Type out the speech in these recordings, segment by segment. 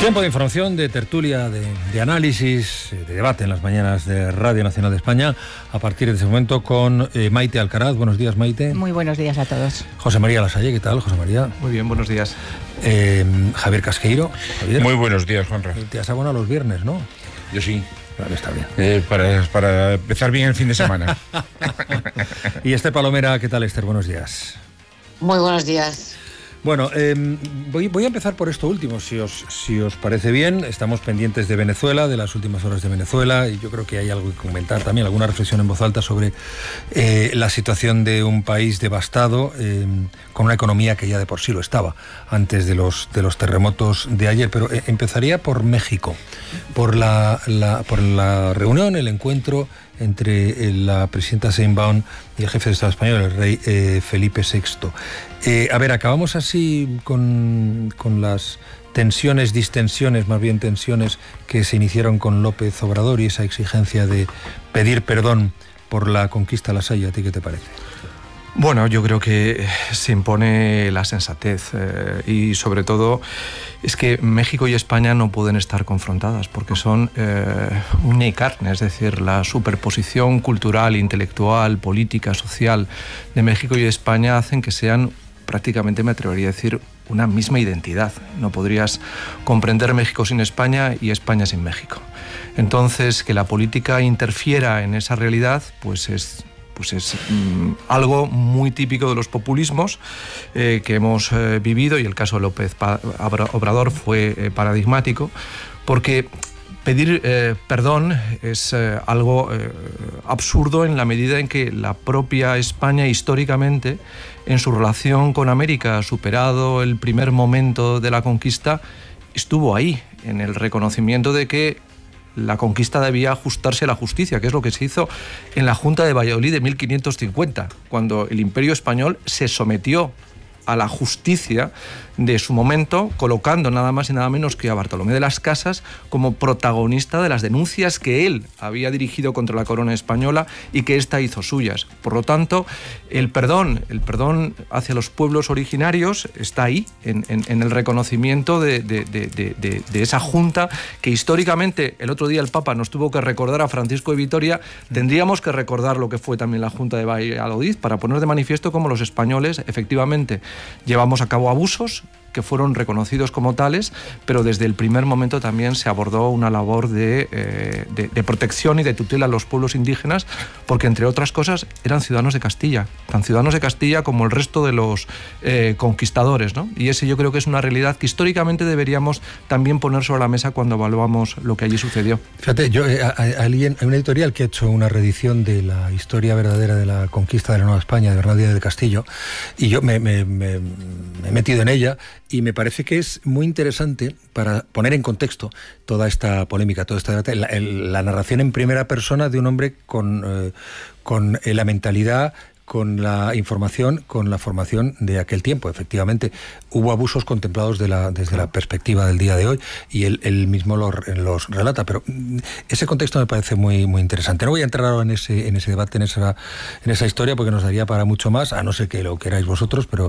Tiempo de información, de tertulia, de análisis, de debate en las mañanas de Radio Nacional de España, a partir de ese momento con Maite Alcaraz. Buenos días, Maite. Muy buenos días a todos. José María Lasalle, ¿qué tal, José María? Muy bien, buenos días. Javier Casqueiro. Javier. Muy buenos días, Juanra. Te has abonado los viernes, ¿no? Yo sí. Claro, está bien. Para empezar bien el fin de semana. Y Esther Palomera, ¿qué tal, Esther? Buenos días. Muy buenos días. Bueno, voy a empezar por esto último, si os parece bien. Estamos pendientes de Venezuela, de las últimas horas de Venezuela, y yo creo que hay algo que comentar también, alguna reflexión en voz alta sobre la situación de un país devastado, con una economía que ya de por sí lo estaba antes de los terremotos de ayer. Pero empezaría por México, por la reunión, el encuentro entre la presidenta Sheinbaum y el jefe de Estado español, el rey Felipe VI. A ver, acabamos así con las tensiones, distensiones, más bien tensiones que se iniciaron con López Obrador y esa exigencia de pedir perdón por la conquista Lasalle. ¿A ti qué te parece? Bueno, yo creo que se impone la sensatez y sobre todo es que México y España no pueden estar confrontadas porque son uña y carne, es decir, la superposición cultural, intelectual, política, social de México y España hacen que sean prácticamente, me atrevería a decir, una misma identidad. No podrías comprender México sin España y España sin México. Entonces, que la política interfiera en esa realidad, pues es algo muy típico de los populismos que hemos vivido, y el caso de López Obrador fue paradigmático, porque pedir perdón es algo absurdo en la medida en que la propia España históricamente, en su relación con América, superado el primer momento de la conquista, estuvo ahí, en el reconocimiento de que la conquista debía ajustarse a la justicia, que es lo que se hizo en la Junta de Valladolid de 1550, cuando el Imperio Español se sometió a la justicia de su momento, colocando nada más y nada menos que a Bartolomé de las Casas como protagonista de las denuncias que él había dirigido contra la corona española y que ésta hizo suyas. Por lo tanto, el perdón hacia los pueblos originarios está ahí, en el reconocimiento de esa junta que históricamente, el otro día el Papa nos tuvo que recordar a Francisco de Vitoria. Tendríamos que recordar lo que fue también la Junta de Valladolid para poner de manifiesto cómo los españoles efectivamente llevamos a cabo abusos que fueron reconocidos como tales, pero desde el primer momento también se abordó una labor de protección y de tutela a los pueblos indígenas, porque entre otras cosas eran ciudadanos de Castilla, tan ciudadanos de Castilla como el resto de los conquistadores, ¿no? Y ese yo creo que es una realidad que históricamente deberíamos también poner sobre la mesa cuando evaluamos lo que allí sucedió. Fíjate, hay una editorial que ha hecho una reedición de la historia verdadera de la conquista de la Nueva España, de Bernal Díaz de Castillo, y yo me he metido en ella, y me parece que es muy interesante para poner en contexto toda esta polémica, todo este debate, la narración en primera persona de un hombre con la mentalidad, con la información, con la formación de aquel tiempo. Efectivamente, hubo abusos contemplados desde la perspectiva del día de hoy, y él mismo los relata, pero ese contexto me parece muy, muy interesante. No voy a entrar ahora en ese debate, en esa historia, porque nos daría para mucho más, a no ser que lo queráis vosotros, pero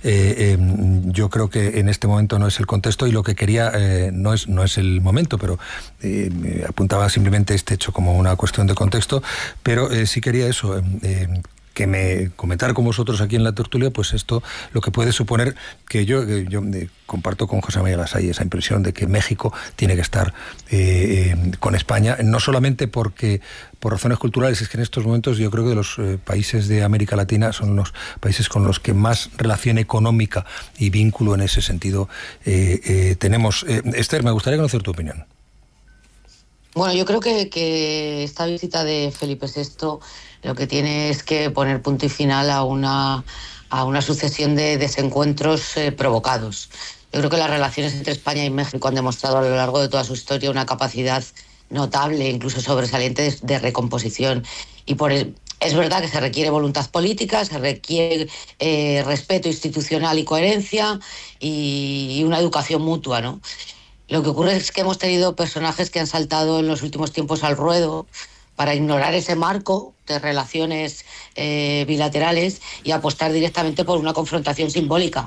yo creo que en este momento no es el contexto, y lo que quería no es el momento, pero apuntaba simplemente este hecho como una cuestión de contexto, pero sí quería eso, que me comentara con vosotros aquí en la tertulia, pues esto, lo que puede suponer, que yo comparto con José María Lasalle esa impresión de que México tiene que estar con España, no solamente por razones culturales, es que en estos momentos yo creo que de los países de América Latina son los países con los que más relación económica y vínculo en ese sentido tenemos. Esther, me gustaría conocer tu opinión. Bueno, yo creo que esta visita de Felipe VI lo que tiene es que poner punto y final a una sucesión de desencuentros provocados. Yo creo que las relaciones entre España y México han demostrado a lo largo de toda su historia una capacidad notable, incluso sobresaliente, de recomposición. Y es verdad que se requiere voluntad política, se requiere respeto institucional y coherencia, y una educación mutua, ¿no? Lo que ocurre es que hemos tenido personajes que han saltado en los últimos tiempos al ruedo para ignorar ese marco de relaciones bilaterales y apostar directamente por una confrontación simbólica.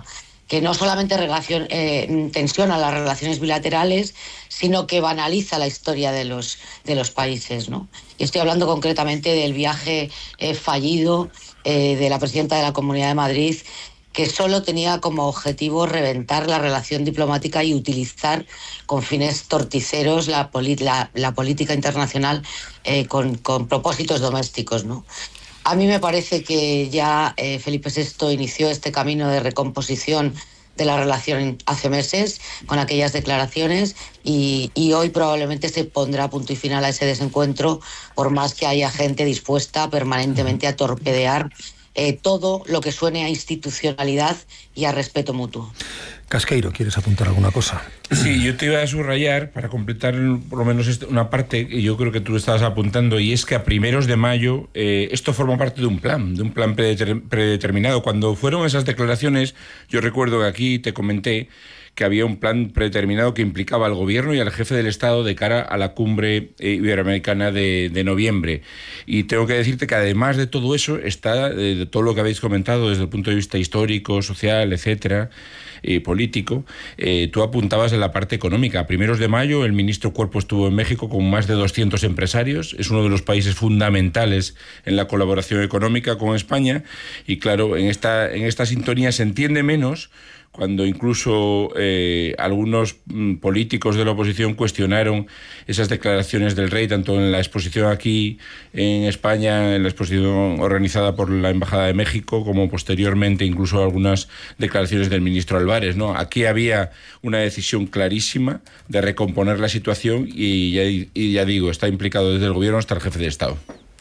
que no solamente tensiona las relaciones bilaterales, sino que banaliza la historia de los países, ¿no? Y estoy hablando concretamente del viaje fallido de la presidenta de la Comunidad de Madrid, que solo tenía como objetivo reventar la relación diplomática y utilizar con fines torticeros la política internacional con propósitos domésticos, ¿no? A mí me parece que ya Felipe VI inició este camino de recomposición de la relación hace meses con aquellas declaraciones y hoy probablemente se pondrá punto y final a ese desencuentro, por más que haya gente dispuesta permanentemente a torpedear todo lo que suene a institucionalidad y a respeto mutuo. Casqueiro, ¿quieres apuntar alguna cosa? Sí, yo te iba a subrayar, para completar por lo menos una parte que yo creo que tú estabas apuntando, y es que a 1 de mayo esto forma parte de un plan predeterminado. Cuando fueron esas declaraciones, yo recuerdo que aquí te comenté que había un plan predeterminado que implicaba al gobierno y al jefe del Estado de cara a la cumbre iberoamericana de noviembre. Y tengo que decirte que además de todo eso, está de todo lo que habéis comentado desde el punto de vista histórico, social, etcétera, político, tú apuntabas en la parte económica. A 1 de mayo el ministro Cuerpo estuvo en México con más de 200 empresarios, es uno de los países fundamentales en la colaboración económica con España, y claro, en esta sintonía se entiende menos cuando incluso algunos políticos de la oposición cuestionaron esas declaraciones del rey, tanto en la exposición aquí en España, en la exposición organizada por la Embajada de México, como posteriormente incluso algunas declaraciones del ministro Álvarez, ¿no? Aquí había una decisión clarísima de recomponer la situación y ya digo, está implicado desde el gobierno hasta el jefe de Estado.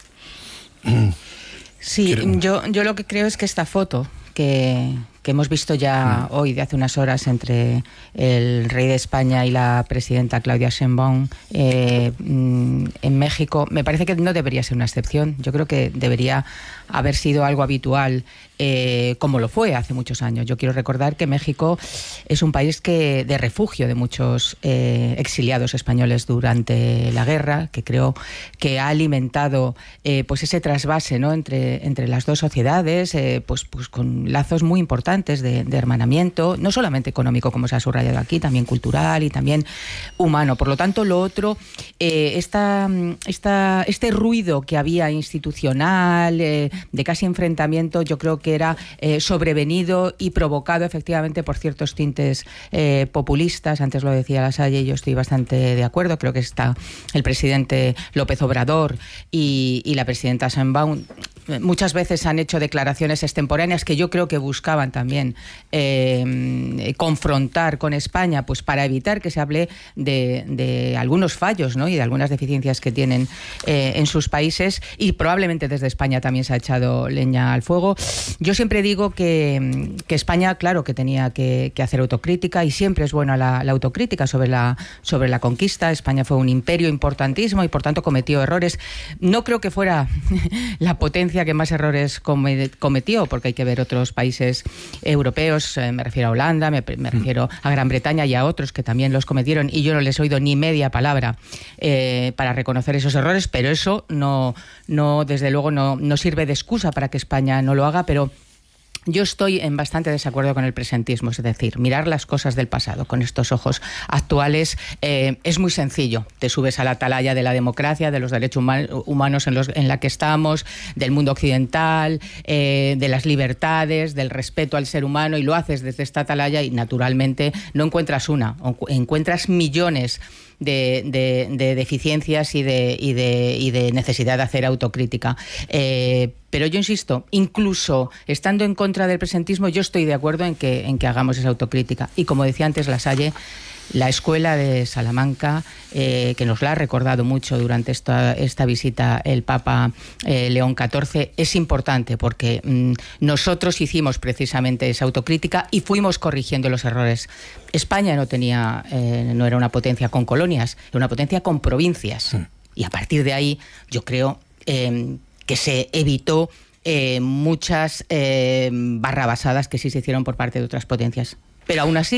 Sí, yo lo que creo es que esta foto que hemos visto ya hoy, de hace unas horas, entre el rey de España y la presidenta Claudia Sheinbaum en México, me parece que no debería ser una excepción. Yo creo que debería haber sido algo habitual, como lo fue hace muchos años. Yo quiero recordar que México es un país de refugio de muchos exiliados españoles durante la guerra, que creo que ha alimentado pues ese trasvase, ¿no?, entre las dos sociedades, pues con lazos muy importantes de hermanamiento, no solamente económico, como se ha subrayado aquí, también cultural y también humano. Por lo tanto, lo otro, este ruido que había institucional, de casi enfrentamiento, yo creo que era sobrevenido y provocado efectivamente por ciertos tintes populistas. Antes lo decía Lasalle, y yo estoy bastante de acuerdo. Creo que está el presidente López Obrador y la presidenta Sheinbaum muchas veces han hecho declaraciones extemporáneas que yo creo que buscaban también confrontar con España, pues para evitar que se hable de algunos fallos, ¿no?, y de algunas deficiencias que tienen en sus países, y probablemente desde España también se ha echado leña al fuego. Yo siempre digo que España, claro, que tenía que hacer autocrítica, y siempre es buena la autocrítica sobre la conquista. España fue un imperio importantísimo y por tanto cometió errores. No creo que fuera la potencia que más errores cometió, porque hay que ver otros países europeos, me refiero a Holanda, me refiero a Gran Bretaña y a otros que también los cometieron, y yo no les he oído ni media palabra para reconocer esos errores, pero eso no desde luego no sirve de excusa para que España no lo haga. Pero yo estoy en bastante desacuerdo con el presentismo, es decir, mirar las cosas del pasado con estos ojos actuales es muy sencillo. Te subes a la atalaya de la democracia, de los derechos humanos en la que estamos, del mundo occidental, de las libertades, del respeto al ser humano, y lo haces desde esta atalaya y naturalmente no encuentras encuentras millones de deficiencias y de necesidad de hacer autocrítica. Pero yo insisto, incluso estando en contra del presentismo, yo estoy de acuerdo en que hagamos esa autocrítica. Y como decía antes Lasalle, la escuela de Salamanca, que nos la ha recordado mucho durante esta visita el Papa León XIV, es importante porque nosotros hicimos precisamente esa autocrítica y fuimos corrigiendo los errores. España no era una potencia con colonias, era una potencia con provincias. Y a partir de ahí yo creo que se evitó muchas barrabasadas que sí se hicieron por parte de otras potencias. Pero aún así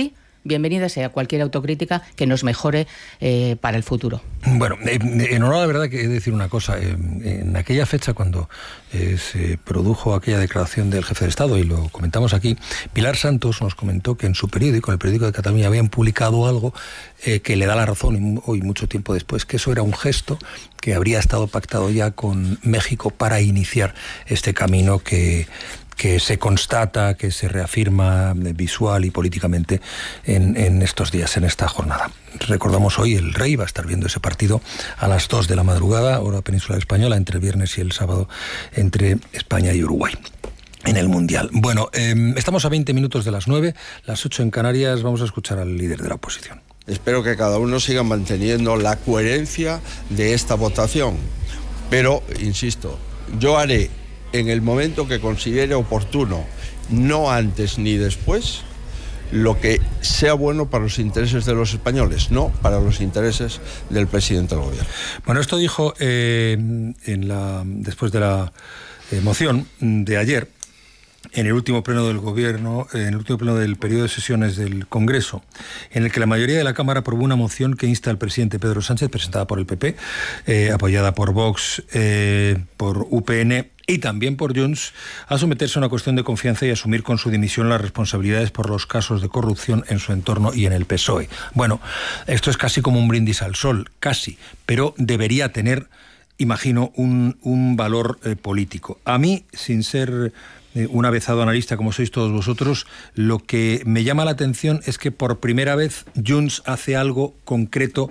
bienvenida sea cualquier autocrítica que nos mejore para el futuro. Bueno, en honor a la verdad que he de decir una cosa. En aquella fecha, cuando se produjo aquella declaración del jefe de Estado, y lo comentamos aquí, Pilar Santos nos comentó que en su periódico, en el periódico de Cataluña, habían publicado algo que le da la razón hoy, mucho tiempo después, que eso era un gesto que habría estado pactado ya con México para iniciar este camino que se constata, que se reafirma visual y políticamente en estos días, en esta jornada. Recordamos hoy, el Rey va a estar viendo ese partido a las 2 de la madrugada, hora península española, entre el viernes y el sábado, entre España y Uruguay, en el Mundial. Bueno, estamos a 20 minutos de las 9, las 8 en Canarias. Vamos a escuchar al líder de la oposición. Espero que cada uno siga manteniendo la coherencia de esta votación, pero, insisto, yo haré en el momento que considere oportuno, no antes ni después, lo que sea bueno para los intereses de los españoles, no para los intereses del presidente del gobierno. Bueno, esto dijo después de la moción de ayer, en el último pleno del Gobierno, en el último pleno del periodo de sesiones del Congreso, en el que la mayoría de la Cámara aprobó una moción que insta al presidente Pedro Sánchez, presentada por el PP, apoyada por Vox, por UPN y también por Junts, a someterse a una cuestión de confianza y asumir con su dimisión las responsabilidades por los casos de corrupción en su entorno y en el PSOE. Bueno, esto es casi como un brindis al sol, casi, pero debería tener, imagino, un valor político. A mí, sin ser un avezado analista como sois todos vosotros, lo que me llama la atención es que por primera vez Junts hace algo concreto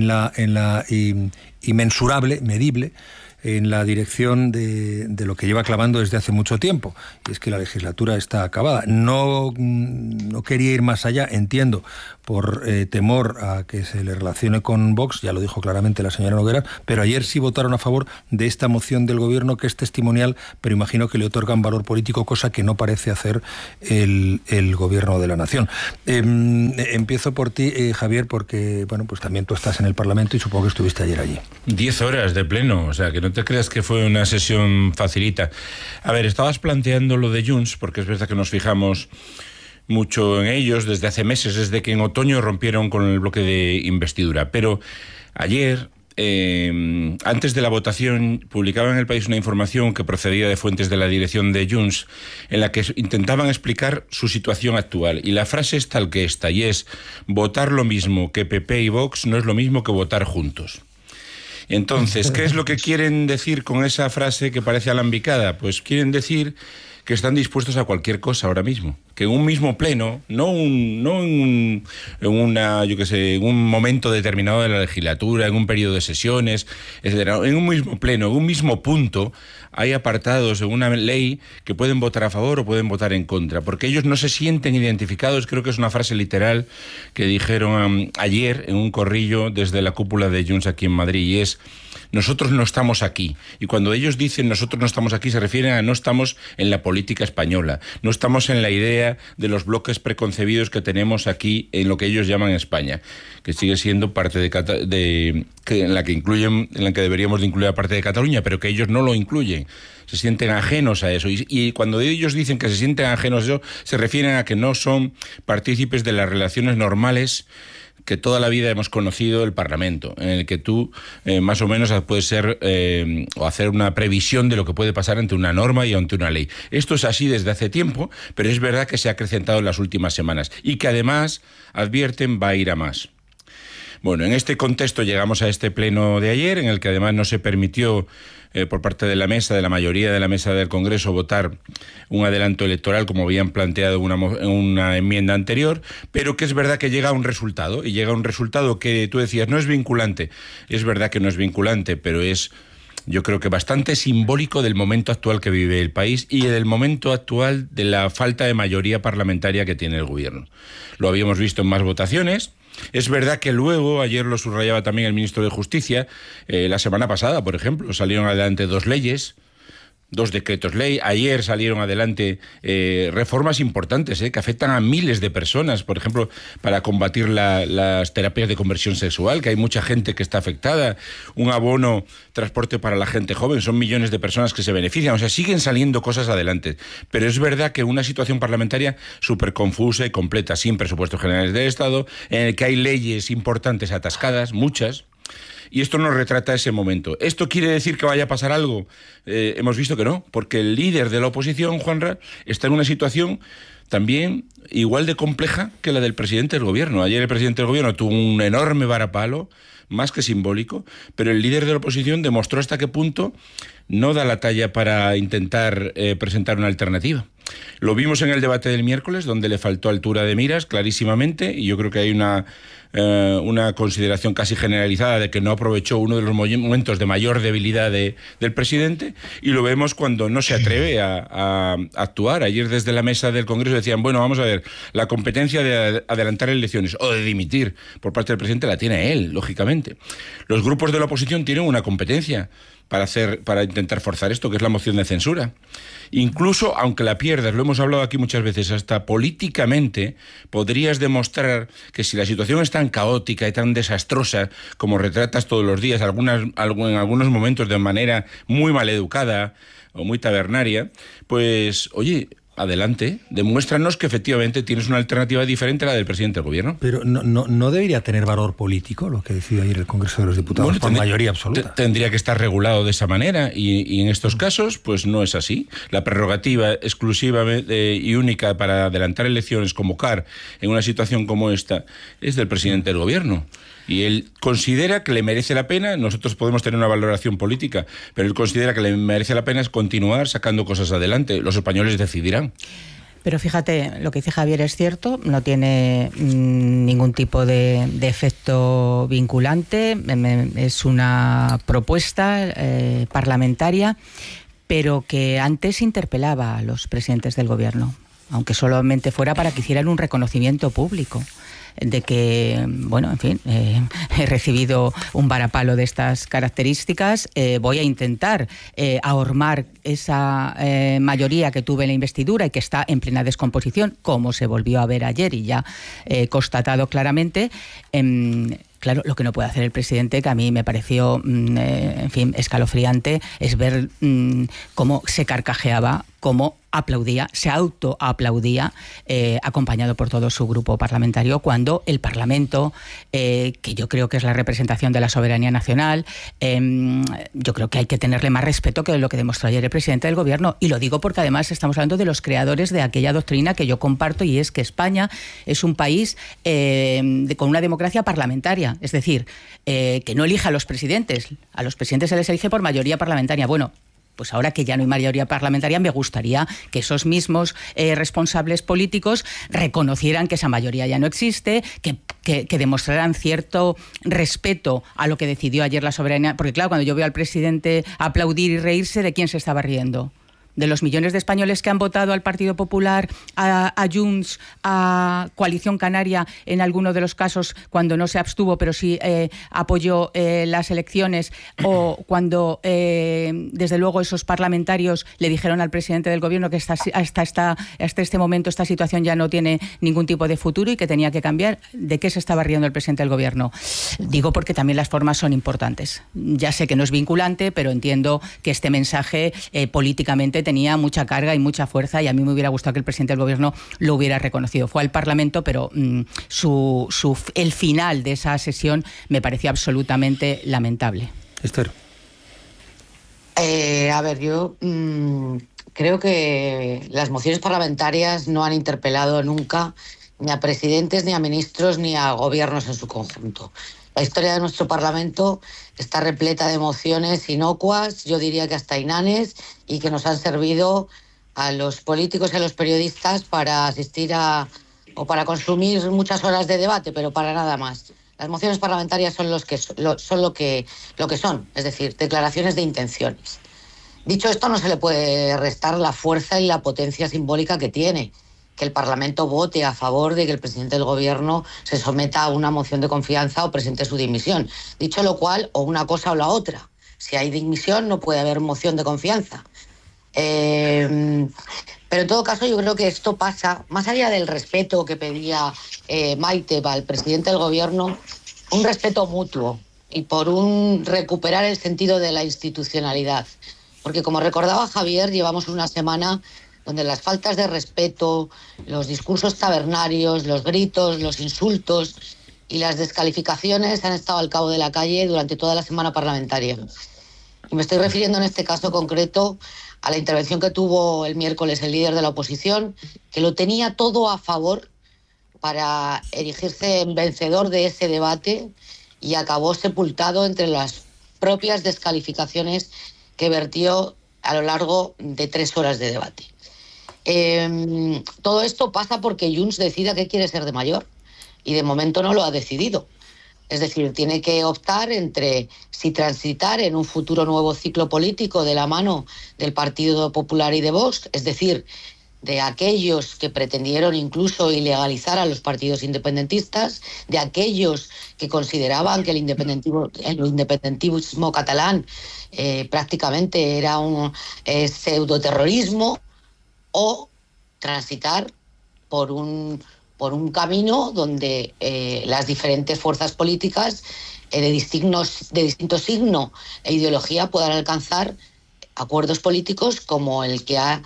y mensurable, medible, en la dirección de lo que lleva clamando desde hace mucho tiempo, y es que la legislatura está acabada. No quería ir más allá, entiendo, por temor a que se le relacione con Vox, ya lo dijo claramente la señora Noguera, pero ayer sí votaron a favor de esta moción del Gobierno, que es testimonial, pero imagino que le otorgan valor político, cosa que no parece hacer el Gobierno de la Nación. Empiezo por ti, Javier, porque bueno, pues también tú estás en el Parlamento y supongo que estuviste ayer allí. 10 horas de pleno, o sea, que no te creas que fue una sesión facilita. A ver, estabas planteando lo de Junts, porque es verdad que nos fijamos mucho en ellos desde hace meses, desde que en otoño rompieron con el bloque de investidura. Pero ayer, antes de la votación, publicaba en El País una información que procedía de fuentes de la dirección de Junts, en la que intentaban explicar su situación actual. Y la frase es tal que esta, y es: votar lo mismo que PP y Vox no es lo mismo que votar juntos. Entonces, ¿qué es lo que quieren decir con esa frase que parece alambicada? Pues quieren decir que están dispuestos a cualquier cosa ahora mismo. Que en un mismo pleno, no en un momento determinado de la legislatura, en un periodo de sesiones, etcétera, en un mismo pleno, en un mismo punto, hay apartados en una ley que pueden votar a favor o pueden votar en contra, porque ellos no se sienten identificados. Creo que es una frase literal que dijeron ayer en un corrillo desde la cúpula de Junts aquí en Madrid, y es: nosotros no estamos aquí. Y cuando ellos dicen nosotros no estamos aquí, se refieren a no estamos en la política española, no estamos en la idea de los bloques preconcebidos que tenemos aquí en lo que ellos llaman España, que sigue siendo parte en la que deberíamos de incluir a parte de Cataluña, pero que ellos no lo incluyen. Se sienten ajenos a eso. Y cuando ellos dicen que se sienten ajenos a eso, se refieren a que no son partícipes de las relaciones normales que toda la vida hemos conocido el Parlamento, en el que tú más o menos puedes ser o hacer una previsión de lo que puede pasar ante una norma y ante una ley. Esto es así desde hace tiempo, pero es verdad que se ha acrecentado en las últimas semanas y que además, advierten, va a ir a más. Bueno, en este contexto llegamos a este pleno de ayer, en el que además no se permitió por parte de la mayoría de la mesa del Congreso, votar un adelanto electoral como habían planteado en una enmienda anterior, pero que es verdad que llega a un resultado, y llega a un resultado que tú decías no es vinculante. Es verdad que no es vinculante, pero es, yo creo que bastante simbólico del momento actual que vive el país y del momento actual de la falta de mayoría parlamentaria que tiene el Gobierno. Lo habíamos visto en más votaciones. Es verdad que luego, ayer lo subrayaba también el ministro de Justicia, la semana pasada, por ejemplo, salieron adelante 2 leyes 2 decretos ley. Ayer salieron adelante reformas importantes que afectan a miles de personas, por ejemplo, para combatir las terapias de conversión sexual, que hay mucha gente que está afectada, un abono transporte para la gente joven, son millones de personas que se benefician, o sea, siguen saliendo cosas adelante. Pero es verdad que una situación parlamentaria súper confusa y completa, sin presupuestos generales del Estado, en el que hay leyes importantes atascadas, muchas. Y esto nos retrata ese momento. ¿Esto quiere decir que vaya a pasar algo? Hemos visto que no, porque el líder de la oposición, Juanra, está en una situación también igual de compleja que la del presidente del gobierno. Ayer el presidente del gobierno tuvo un enorme varapalo, más que simbólico, pero el líder de la oposición demostró hasta qué punto no da la talla para intentar presentar una alternativa. Lo vimos en el debate del miércoles, donde le faltó altura de miras, clarísimamente, y yo creo que hay una consideración casi generalizada de que no aprovechó uno de los momentos de mayor debilidad del presidente, y lo vemos cuando no se atreve a actuar. Ayer desde la mesa del Congreso decían, bueno, vamos a ver, la competencia de adelantar elecciones o de dimitir por parte del presidente la tiene él, lógicamente. Los grupos de la oposición tienen una competencia para intentar forzar esto, que es la moción de censura. Incluso, aunque la pierdas, lo hemos hablado aquí muchas veces, hasta políticamente podrías demostrar que si la situación es tan caótica y tan desastrosa como retratas todos los días, en algunos momentos de manera muy maleducada o muy tabernaria, pues, oye, adelante, demuéstranos que efectivamente tienes una alternativa diferente a la del presidente del gobierno. Pero no debería tener valor político lo que decidió ayer el Congreso de los Diputados, por mayoría absoluta. Tendría que estar regulado de esa manera y en estos casos pues no es así. La prerrogativa exclusiva y única para adelantar elecciones, convocar en una situación como esta, es del presidente del gobierno. Y él considera que le merece la pena, nosotros podemos tener una valoración política, pero él considera que le merece la pena es continuar sacando cosas adelante. Los españoles decidirán. Pero fíjate, lo que dice Javier es cierto, no tiene ningún tipo de efecto vinculante, es una propuesta parlamentaria, pero que antes interpelaba a los presidentes del gobierno, aunque solamente fuera para que hicieran un reconocimiento público de que, bueno, en fin, he recibido un varapalo de estas características, voy a intentar ahormar esa mayoría que tuve en la investidura y que está en plena descomposición, como se volvió a ver ayer y ya constatado claramente. Claro, lo que no puede hacer el presidente, que a mí me pareció, en fin, escalofriante, es ver cómo se carcajeaba, cómo aplaudía, se autoaplaudía, acompañado por todo su grupo parlamentario, cuando el Parlamento, que yo creo que es la representación de la soberanía nacional, yo creo que hay que tenerle más respeto que lo que demostró ayer el presidente del gobierno. Y lo digo porque además estamos hablando de los creadores de aquella doctrina que yo comparto, y es que España es un país con una democracia parlamentaria. Es decir, que no elija a los presidentes se les elige por mayoría parlamentaria. Bueno, pues ahora que ya no hay mayoría parlamentaria, me gustaría que esos mismos responsables políticos reconocieran que esa mayoría ya no existe, que demostraran cierto respeto a lo que decidió ayer la soberanía. Porque claro, cuando yo veo al presidente aplaudir y reírse, ¿de quién se estaba riendo? De los millones de españoles que han votado al Partido Popular, a Junts, a Coalición Canaria, en alguno de los casos cuando no se abstuvo, pero sí apoyó las elecciones, o cuando desde luego esos parlamentarios le dijeron al presidente del gobierno que hasta este momento esta situación ya no tiene ningún tipo de futuro y que tenía que cambiar. ¿De qué se estaba riendo el presidente del gobierno? Digo porque también las formas son importantes. Ya sé que no es vinculante, pero entiendo que este mensaje políticamente tenía mucha carga y mucha fuerza, y a mí me hubiera gustado que el presidente del gobierno lo hubiera reconocido. Fue al Parlamento, pero el final de esa sesión me pareció absolutamente lamentable. Esther. A ver, yo creo que las mociones parlamentarias no han interpelado nunca ni a presidentes, ni a ministros, ni a gobiernos en su conjunto. La historia de nuestro Parlamento está repleta de mociones inocuas, yo diría que hasta inanes, y que nos han servido a los políticos y a los periodistas para asistir o para consumir muchas horas de debate, pero para nada más. Las mociones parlamentarias son lo que son, es decir, declaraciones de intenciones. Dicho esto, no se le puede restar la fuerza y la potencia simbólica que tiene que el Parlamento vote a favor de que el presidente del gobierno se someta a una moción de confianza o presente su dimisión. Dicho lo cual, o una cosa o la otra. Si hay dimisión, no puede haber moción de confianza. Pero en todo caso yo creo que esto pasa, más allá del respeto que pedía Maite al presidente del gobierno, un respeto mutuo y por un recuperar el sentido de la institucionalidad. Porque como recordaba Javier, llevamos una semana donde las faltas de respeto, los discursos tabernarios, los gritos, los insultos y las descalificaciones han estado al cabo de la calle durante toda la semana parlamentaria. Y me estoy refiriendo en este caso concreto a la intervención que tuvo el miércoles el líder de la oposición, que lo tenía todo a favor para erigirse en vencedor de ese debate y acabó sepultado entre las propias descalificaciones que vertió a lo largo de 3 horas de debate. Todo esto pasa porque Junts decida qué quiere ser de mayor y de momento no lo ha decidido. Es decir, tiene que optar entre si transitar en un futuro nuevo ciclo político de la mano del Partido Popular y de Vox, es decir, de aquellos que pretendieron incluso ilegalizar a los partidos independentistas, de aquellos que consideraban que el independentismo catalán prácticamente era un pseudoterrorismo, o transitar por un camino donde las diferentes fuerzas políticas de distinto signo e ideología puedan alcanzar acuerdos políticos como el que ha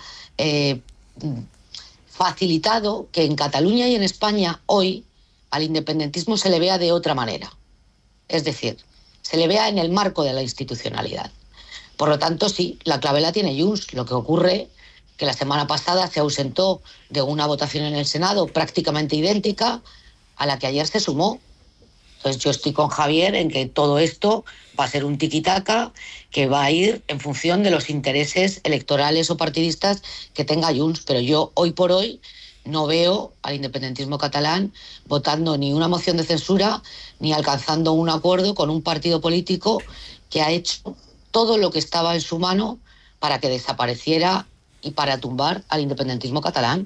facilitado que en Cataluña y en España hoy al independentismo se le vea de otra manera. Es decir, se le vea en el marco de la institucionalidad. Por lo tanto, sí, la clave la tiene Junts. Lo que ocurre que la semana pasada se ausentó de una votación en el Senado prácticamente idéntica a la que ayer se sumó. Entonces yo estoy con Javier en que todo esto va a ser un tiquitaca que va a ir en función de los intereses electorales o partidistas que tenga Junts, pero yo hoy por hoy no veo al independentismo catalán votando ni una moción de censura ni alcanzando un acuerdo con un partido político que ha hecho todo lo que estaba en su mano para que desapareciera y para tumbar al independentismo catalán.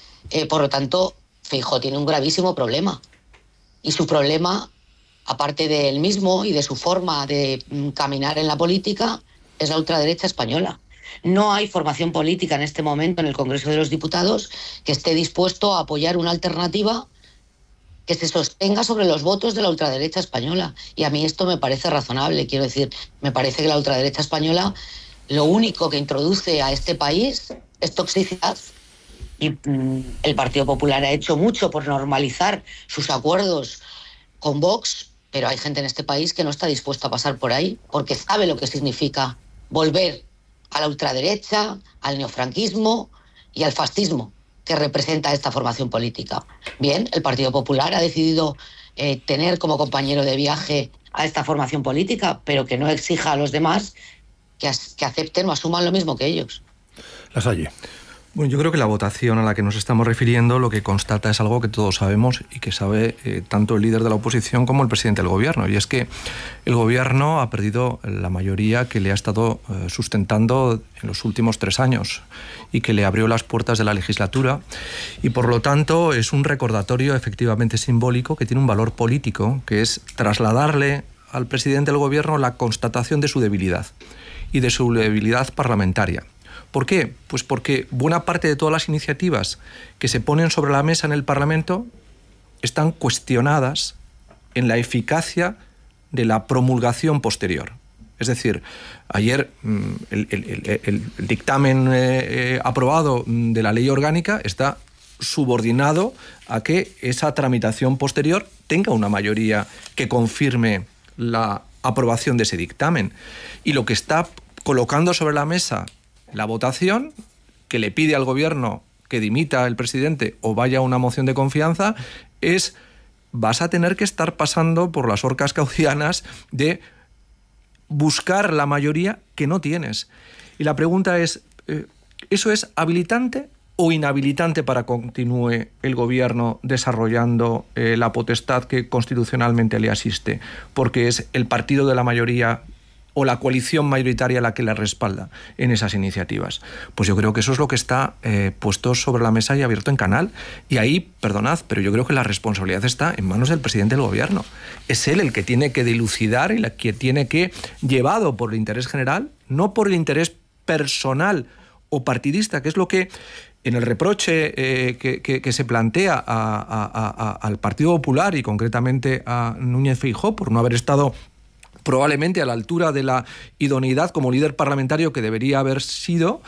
Por lo tanto, Feijóo tiene un gravísimo problema. Y su problema, aparte de él mismo y de su forma de caminar en la política, es la ultraderecha española. No hay formación política en este momento en el Congreso de los Diputados que esté dispuesto a apoyar una alternativa que se sostenga sobre los votos de la ultraderecha española. Y a mí esto me parece razonable. Quiero decir, me parece que la ultraderecha española lo único que introduce a este país es toxicidad. Y el Partido Popular ha hecho mucho por normalizar sus acuerdos con Vox, pero hay gente en este país que no está dispuesta a pasar por ahí porque sabe lo que significa volver a la ultraderecha, al neofranquismo y al fascismo que representa esta formación política. Bien, el Partido Popular ha decidido tener como compañero de viaje a esta formación política, pero que no exija a los demás que acepten o asuman lo mismo que ellos. Lasalle. Bueno, yo creo que la votación a la que nos estamos refiriendo lo que constata es algo que todos sabemos y que sabe tanto el líder de la oposición como el presidente del gobierno, y es que el gobierno ha perdido la mayoría que le ha estado sustentando en los últimos 3 años y que le abrió las puertas de la legislatura, y por lo tanto es un recordatorio efectivamente simbólico que tiene un valor político, que es trasladarle al presidente del gobierno la constatación de su debilidad y de su debilidad parlamentaria. ¿Por qué? Pues porque buena parte de todas las iniciativas que se ponen sobre la mesa en el Parlamento están cuestionadas en la eficacia de la promulgación posterior. Es decir, ayer el dictamen aprobado de la ley orgánica está subordinado a que esa tramitación posterior tenga una mayoría que confirme la aprobación de ese dictamen. Y lo que está colocando sobre la mesa la votación, que le pide al gobierno que dimita el presidente o vaya a una moción de confianza, es: vas a tener que estar pasando por las horcas caucianas de buscar la mayoría que no tienes. Y la pregunta es, ¿eso es habilitante o inhabilitante para que continúe el gobierno desarrollando la potestad que constitucionalmente le asiste? Porque es el partido de la mayoría o la coalición mayoritaria la que la respalda en esas iniciativas. Pues yo creo que eso es lo que está puesto sobre la mesa y abierto en canal. Y ahí, perdonad, pero yo creo que la responsabilidad está en manos del presidente del gobierno. Es él el que tiene que dilucidar y el que tiene que, llevado por el interés general, no por el interés personal o partidista, que es lo que en el reproche que se plantea al Partido Popular y concretamente a Núñez Feijóo por no haber estado probablemente a la altura de la idoneidad como líder parlamentario que debería haber sido,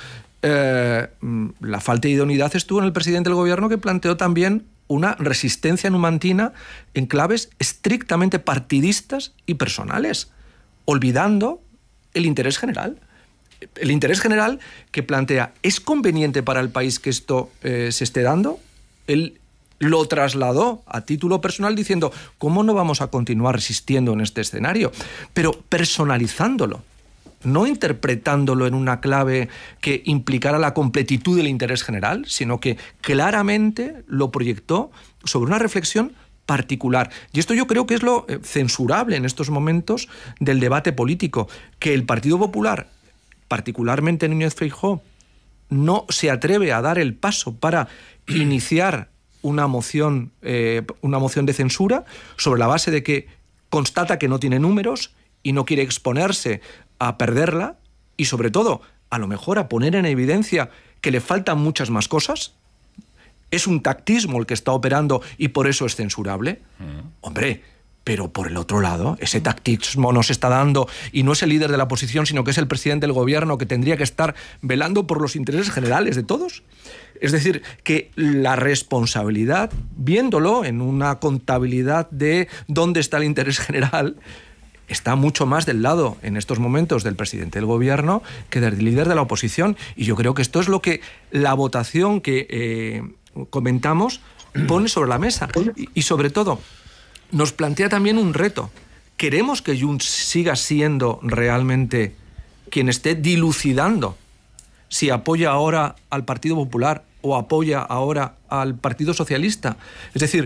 la falta de idoneidad estuvo en el presidente del gobierno, que planteó también una resistencia numantina en claves estrictamente partidistas y personales, olvidando el interés general. El interés general que plantea, ¿es conveniente para el país que esto se esté dando? Él lo trasladó a título personal diciendo, ¿cómo no vamos a continuar resistiendo en este escenario? Pero personalizándolo, no interpretándolo en una clave que implicara la completitud del interés general, sino que claramente lo proyectó sobre una reflexión particular. Y esto yo creo que es lo censurable en estos momentos del debate político, que el Partido Popular, particularmente Núñez Feijóo, no se atreve a dar el paso para iniciar una moción de censura sobre la base de que constata que no tiene números y no quiere exponerse a perderla y, sobre todo, a lo mejor a poner en evidencia que le faltan muchas más cosas. Es un tactismo el que está operando y por eso es censurable. Hombre, pero por el otro lado, ese tactismo no se está dando y no es el líder de la oposición, sino que es el presidente del gobierno que tendría que estar velando por los intereses generales de todos. Es decir, que la responsabilidad, viéndolo en una contabilidad de dónde está el interés general, está mucho más del lado, en estos momentos, del presidente del gobierno que del líder de la oposición. Y yo creo que esto es lo que la votación que comentamos pone sobre la mesa. Y sobre todo, nos plantea también un reto. ¿Queremos que Junts siga siendo realmente quien esté dilucidando si apoya ahora al Partido Popular o apoya ahora al Partido Socialista? Es decir,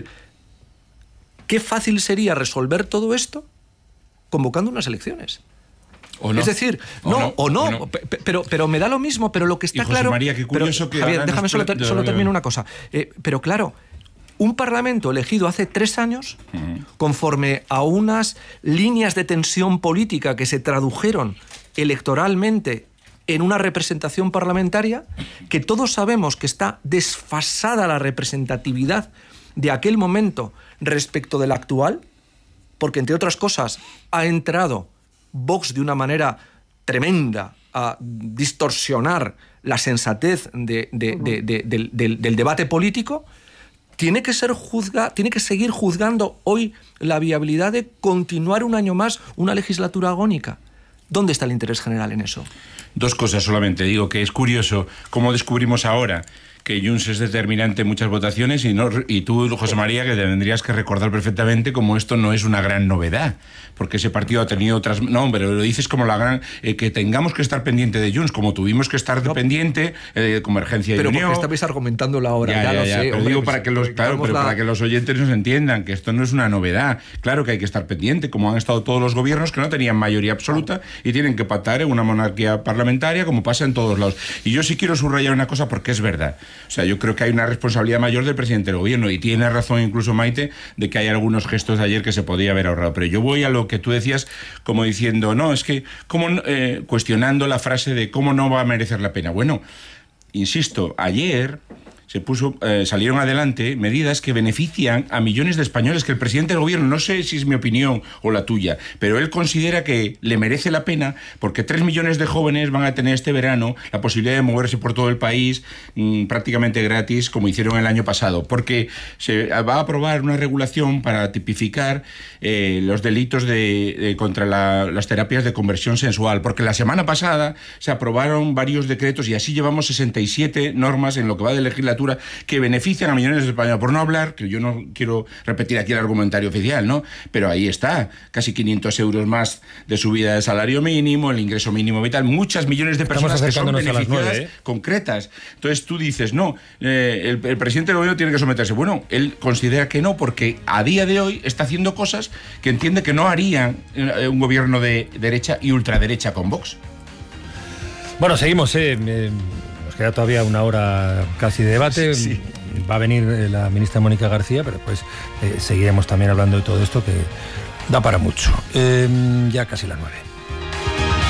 qué fácil sería resolver todo esto convocando unas elecciones. ¿O no? Es decir, no. Pero me da lo mismo, pero lo que está claro... María, qué curioso que... Javier, déjame solo termino una cosa. Pero claro, un Parlamento elegido hace 3 años, conforme a unas líneas de tensión política que se tradujeron electoralmente en una representación parlamentaria, que todos sabemos que está desfasada la representatividad de aquel momento respecto de la actual, porque, entre otras cosas, ha entrado Vox de una manera tremenda a distorsionar la sensatez del debate político, tiene que seguir juzgando hoy la viabilidad de continuar un año más una legislatura agónica. ¿Dónde está el interés general en eso? 2 cosas solamente. Digo que es curioso cómo descubrimos ahora que Junts es determinante en muchas votaciones y tú, José María, que tendrías que recordar perfectamente como esto no es una gran novedad, porque ese partido ha tenido otras... No, pero lo dices como la gran... que tengamos que estar pendiente de Junts, como tuvimos que estar pendiente de Convergencia y Unión. Pero porque estabais argumentándolo ahora, ya lo sé. Pero hombre, digo para que los oyentes nos entiendan que esto no es una novedad. Claro que hay que estar pendiente, como han estado todos los gobiernos que no tenían mayoría absoluta y tienen que pactar en una monarquía parlamentaria, como pasa en todos lados. Y yo sí quiero subrayar una cosa porque es verdad. O sea, yo creo que hay una responsabilidad mayor del presidente del gobierno y tiene razón incluso Maite de que hay algunos gestos de ayer que se podía haber ahorrado. Pero yo voy a lo que tú decías como diciendo, no, es que cuestionando la frase de cómo no va a merecer la pena. Bueno, insisto, ayer salieron adelante medidas que benefician a millones de españoles, que el presidente del gobierno, no sé si es mi opinión o la tuya, pero él considera que le merece la pena porque 3 millones de jóvenes van a tener este verano la posibilidad de moverse por todo el país prácticamente gratis, como hicieron el año pasado, porque se va a aprobar una regulación para tipificar los delitos contra las terapias de conversión sexual, porque la semana pasada se aprobaron varios decretos y así llevamos 67 normas en lo que va de legislatura que benefician a millones de españoles, por no hablar, que yo no quiero repetir aquí el argumentario oficial, ¿no? Pero ahí está, casi 500 euros más de subida del salario mínimo, el ingreso mínimo vital, muchas millones de personas que son beneficiadas concretas. Entonces tú dices, no, el presidente del gobierno tiene que someterse. Bueno, él considera que no, porque a día de hoy está haciendo cosas que entiende que no harían un gobierno de derecha y ultraderecha con Vox. Bueno, seguimos, queda todavía 1 hora casi de debate. Sí. Va a venir la ministra Mónica García, pero después seguiremos también hablando de todo esto que da para mucho. Ya casi las 9.